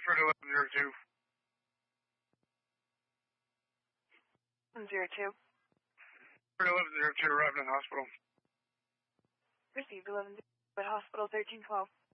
transfer to 1102. 102. For 1102, arriving in hospital. Received 1102 at hospital 1312.